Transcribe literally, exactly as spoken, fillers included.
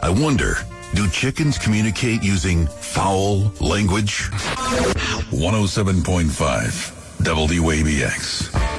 I wonder, do chickens communicate using foul language? one oh seven point five W A B X.